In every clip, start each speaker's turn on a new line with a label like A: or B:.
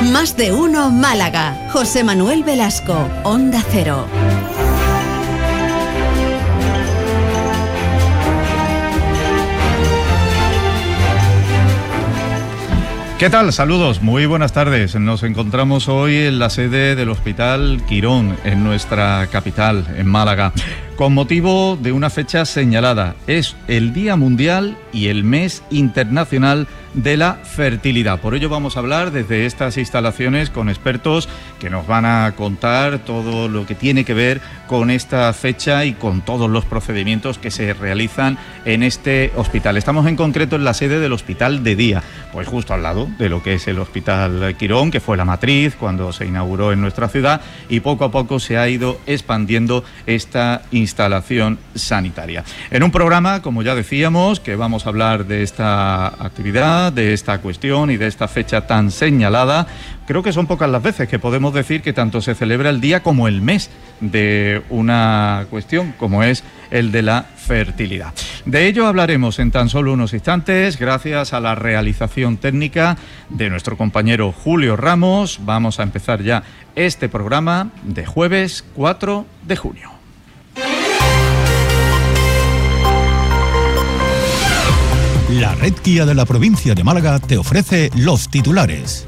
A: Más de uno Málaga. José Manuel Velasco, Onda Cero.
B: ¿Qué tal? Saludos, muy buenas tardes. Nos encontramos hoy en la sede del Hospital Quirón, en nuestra capital, en Málaga, con motivo de una fecha señalada. Es el Día Mundial y el Mes Internacional de la Fertilidad. Por ello vamos a hablar desde estas instalaciones con expertos que nos van a contar todo lo que tiene que ver con esta fecha y con todos los procedimientos que se realizan en este hospital. Estamos en concreto en la sede del Hospital de Día, pues justo al lado de lo que es el Hospital Quirón, que fue la matriz cuando se inauguró en nuestra ciudad, y poco a poco se ha ido expandiendo esta instalación sanitaria. En un programa, como ya decíamos, que vamos a hablar de esta actividad, de esta cuestión y de esta fecha tan señalada. Creo que son pocas las veces que podemos decir que tanto se celebra el día como el mes de una cuestión como es el de la fertilidad. De ello hablaremos en tan solo unos instantes, gracias a la realización técnica de nuestro compañero Julio Ramos. Vamos a empezar ya este programa de jueves 4 de junio.
C: La red Kia de la provincia de Málaga te ofrece los titulares.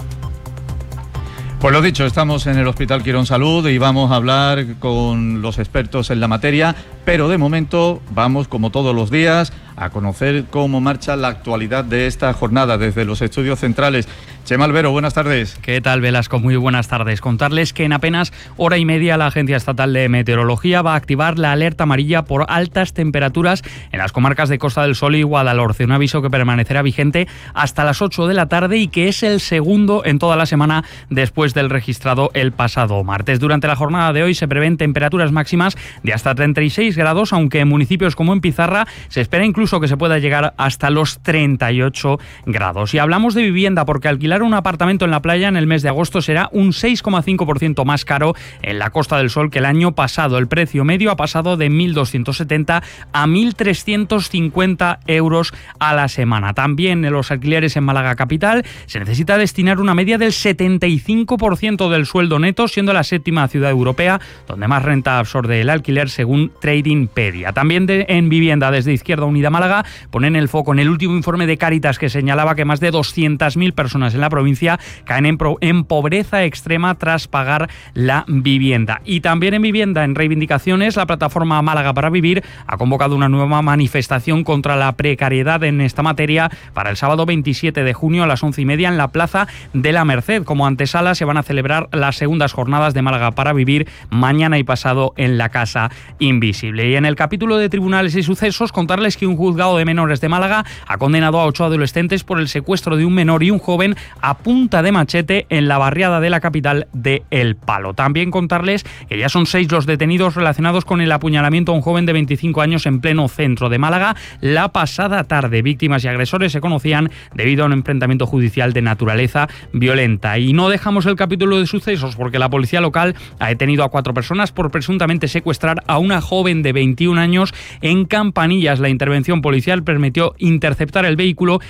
B: Pues lo dicho, estamos en el Hospital Quirón Salud y vamos a hablar con los expertos en la materia, pero de momento vamos, como todos los días, a conocer cómo marcha la actualidad de esta jornada desde los estudios centrales. Chema Albero, buenas tardes.
D: ¿Qué tal, Velasco? Muy buenas tardes. Contarles que en apenas hora y media la Agencia Estatal de Meteorología va a activar la alerta amarilla por altas temperaturas en las comarcas de Costa del Sol y Guadalhorce, un aviso que permanecerá vigente hasta las 8 de la tarde y que es el segundo en toda la semana después del registrado el pasado martes. Durante la jornada de hoy se prevén temperaturas máximas de hasta 36 grados, aunque en municipios como en Pizarra se espera incluso que se pueda llegar hasta los 38 grados. Y hablamos de vivienda porque alquilar un apartamento en la playa en el mes de agosto será un 6,5% más caro en la Costa del Sol que el año pasado. El precio medio ha pasado de 1.270 a 1.350 euros a la semana. También en los alquileres en Málaga capital se necesita destinar una media del 75% del sueldo neto, siendo la séptima ciudad europea donde más renta absorbe el alquiler según Tradingpedia. También en vivienda, desde Izquierda Unida Málaga ponen el foco en el último informe de Cáritas que señalaba que más de 200.000 personas en la provincia caen en pobreza extrema tras pagar la vivienda. Y también en vivienda, en reivindicaciones, la plataforma Málaga para Vivir ha convocado una nueva manifestación contra la precariedad en esta materia para el sábado 27 de junio a las 11:30 en la Plaza de la Merced. Como antesala se van a celebrar las segundas jornadas de Málaga para Vivir mañana y pasado en la Casa Invisible. Y en el capítulo de Tribunales y Sucesos, contarles que un juzgado de menores de Málaga ha condenado a 8 adolescentes por el secuestro de un menor y un joven a punta de machete en la barriada de la capital de El Palo. También contarles que ya son 6 los detenidos relacionados con el apuñalamiento a un joven de 25 años en pleno centro de Málaga la pasada tarde. Víctimas y agresores se conocían debido a un enfrentamiento judicial de naturaleza violenta. Y no dejamos el capítulo de sucesos porque la policía local ha detenido a 4 personas por presuntamente secuestrar a una joven de 21 años en Campanillas. La intervención policial permitió interceptar el vehículo